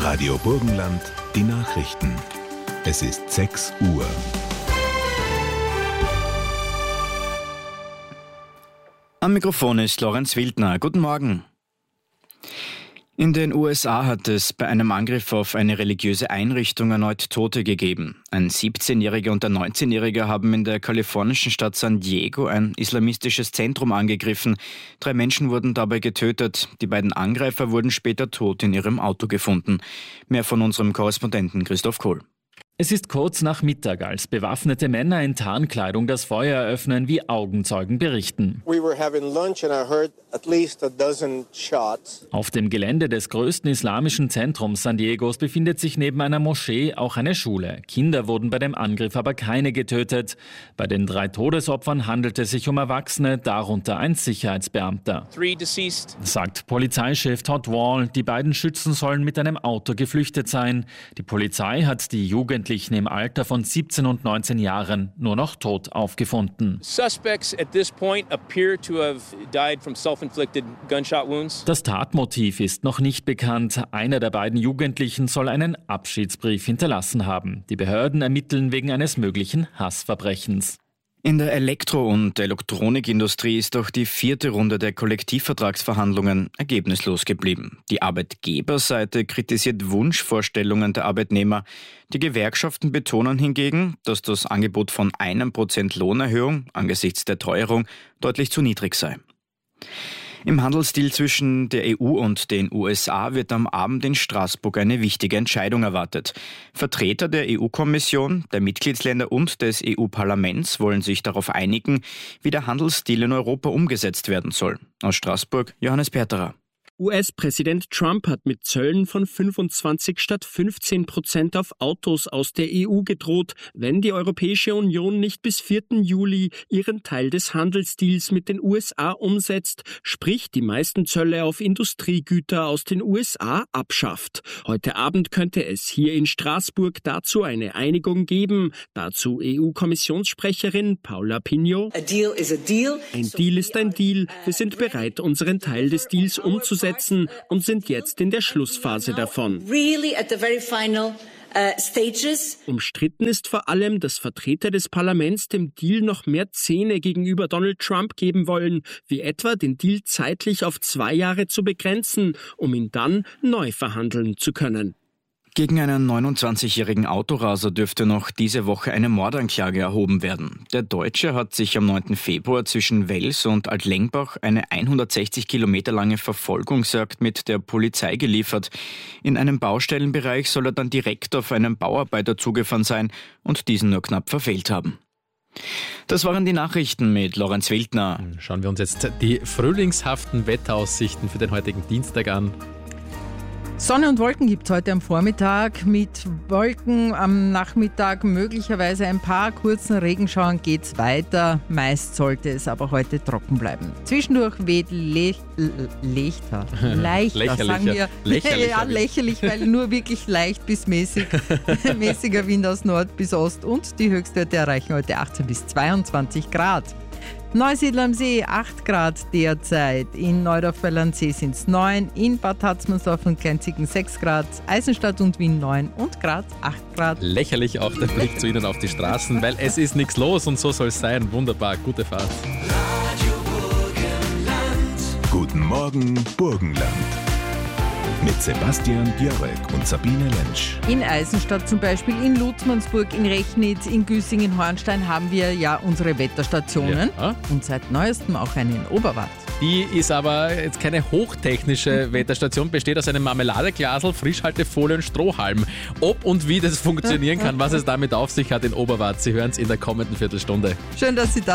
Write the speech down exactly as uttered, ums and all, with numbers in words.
Radio Burgenland, die Nachrichten. Es ist sechs Uhr. Am Mikrofon ist Lorenz Wildner. Guten Morgen. In den U S A hat es bei einem Angriff auf eine religiöse Einrichtung erneut Tote gegeben. Ein siebzehnjähriger und ein neunzehnjähriger haben in der kalifornischen Stadt San Diego ein islamistisches Zentrum angegriffen. Drei Menschen wurden dabei getötet. Die beiden Angreifer wurden später tot in ihrem Auto gefunden. Mehr von unserem Korrespondenten Christoph Kohl. Es ist kurz nach Mittag, als bewaffnete Männer in Tarnkleidung das Feuer eröffnen, wie Augenzeugen berichten. We were having lunch and I heard at least a dozen shots. Auf dem Gelände des größten islamischen Zentrums San Diegos befindet sich neben einer Moschee auch eine Schule. Kinder wurden bei dem Angriff aber keine getötet. Bei den drei Todesopfern handelt es sich um Erwachsene, darunter ein Sicherheitsbeamter. Three deceased. Sagt Polizeichef Todd Wall, die beiden Schützen sollen mit einem Auto geflüchtet sein. Die Polizei hat die Jugendlichen im Alter von siebzehn und neunzehn Jahren nur noch tot aufgefunden. Suspects at this point appear to have died from self-inflicted gunshot wounds. Das Tatmotiv ist noch nicht bekannt. Einer der beiden Jugendlichen soll einen Abschiedsbrief hinterlassen haben. Die Behörden ermitteln wegen eines möglichen Hassverbrechens. In der Elektro- und Elektronikindustrie ist auch die vierte Runde der Kollektivvertragsverhandlungen ergebnislos geblieben. Die Arbeitgeberseite kritisiert Wunschvorstellungen der Arbeitnehmer. Die Gewerkschaften betonen hingegen, dass das Angebot von einem Prozent Lohnerhöhung angesichts der Teuerung deutlich zu niedrig sei. Im Handelsdeal zwischen der E U und den U S A wird am Abend in Straßburg eine wichtige Entscheidung erwartet. Vertreter der E U-Kommission, der Mitgliedsländer und des E U-Parlaments wollen sich darauf einigen, wie der Handelsdeal in Europa umgesetzt werden soll. Aus Straßburg, Johannes Perterer. U S-Präsident Trump hat mit Zöllen von fünfundzwanzig statt fünfzehn Prozent auf Autos aus der E U gedroht, wenn die Europäische Union nicht bis vierten Juli ihren Teil des Handelsdeals mit den U S A umsetzt, sprich die meisten Zölle auf Industriegüter aus den U S A abschafft. Heute Abend könnte es hier in Straßburg dazu eine Einigung geben. Dazu E U-Kommissionssprecherin Paula Pinho. A deal is a deal. Ein Deal ist ein Deal. Wir sind bereit, unseren Teil des Deals umzusetzen und sind jetzt in der Schlussphase davon. Really at the very final uh, stages. Umstritten ist vor allem, dass Vertreter des Parlaments dem Deal noch mehr Zähne gegenüber Donald Trump geben wollen, wie etwa den Deal zeitlich auf zwei Jahre zu begrenzen, um ihn dann neu verhandeln zu können. Gegen einen neunundzwanzigjährigen Autoraser dürfte noch diese Woche eine Mordanklage erhoben werden. Der Deutsche hat sich am neunten Februar zwischen Wels und Altlengbach eine hundertsechzig Kilometer lange Verfolgungsjagd mit der Polizei geliefert. In einem Baustellenbereich soll er dann direkt auf einen Bauarbeiter zugefahren sein und diesen nur knapp verfehlt haben. Das waren die Nachrichten mit Lorenz Wildner. Schauen wir uns jetzt die frühlingshaften Wetteraussichten für den heutigen Dienstag an. Sonne und Wolken gibt es heute am Vormittag. Mit Wolken am Nachmittag möglicherweise ein paar kurzen Regenschauern geht es weiter. Meist sollte es aber heute trocken bleiben. Zwischendurch weht le- leichter, leichter, sagen wir. Lächerlich, ja, lächerlich, weil nur wirklich leicht bis mäßig, mäßiger Wind aus Nord bis Ost und die Höchstwerte erreichen heute achtzehn bis zweiundzwanzig Grad. Neusiedl am See acht Grad derzeit, in Neudorf-Weilernsee sind es neun, in Bad Hatzmannsdorf und Kleinzicken sechs Grad, Eisenstadt und Wien neun und Graz acht Grad. Lächerlich auch der Blick zu Ihnen auf die Straßen, weil es ist nichts los und so soll es sein. Wunderbar, gute Fahrt. Guten Morgen, Burgenland. Mit Sebastian Björek und Sabine Lentsch. In Eisenstadt zum Beispiel, in Lutzmannsburg, in Rechnitz, in Güssing, in Hornstein haben wir ja unsere Wetterstationen Ja. und seit neuestem auch eine in Oberwart. Die ist aber jetzt keine hochtechnische Wetterstation, besteht aus einem Marmeladeglasel, Frischhaltefolie und Strohhalm. Ob und wie das funktionieren kann, was es damit auf sich hat in Oberwart, Sie hören es in der kommenden Viertelstunde. Schön, dass Sie da